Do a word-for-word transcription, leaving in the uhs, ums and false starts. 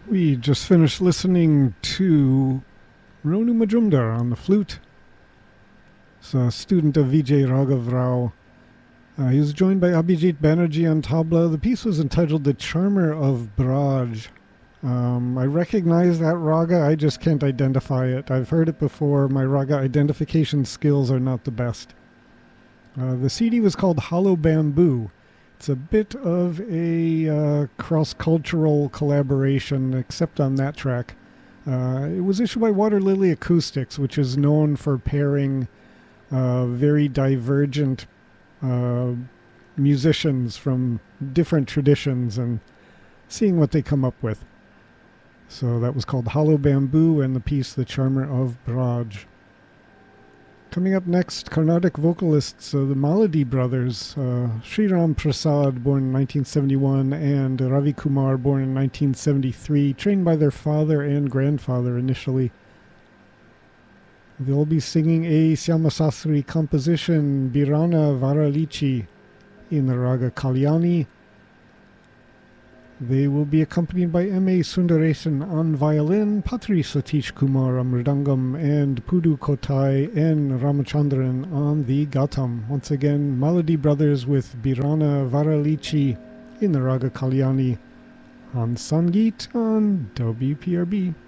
We just finished listening to Ronu Majumdar on the flute. He's a student of Vijay Raghav Rao. Uh, he was joined by Abhijit Banerjee on tabla. The piece was entitled The Charmer of Braj. Um, I recognize that raga, I just can't identify it. I've heard it before. My raga identification skills are not the best. Uh, the C D was called Hollow Bamboo. It's a bit of a uh, cross-cultural collaboration, except on that track. Uh, it was issued by Water Lily Acoustics, which is known for pairing uh, very divergent uh, musicians from different traditions and seeing what they come up with. So that was called Hollow Bamboo and the piece The Charmer of Braj. Coming up next, Carnatic vocalists, uh, the Maladi brothers, uh, Sriram Prasad, born in nineteen seventy-one, and Ravi Kumar, born in nineteen seventy-three, trained by their father and grandfather initially. They'll be singing a Syamasasri composition, Birana Varalichi, in the raga Kalyani. They will be accompanied by M A Sundaresan on violin, Patri Satish Kumar on mridangam, and Pudu Kotai and Ramachandran on the Gautam. Once again, Maladi Brothers with Birana Varalichi in the raga Kalyani on Sangeet on W P R B.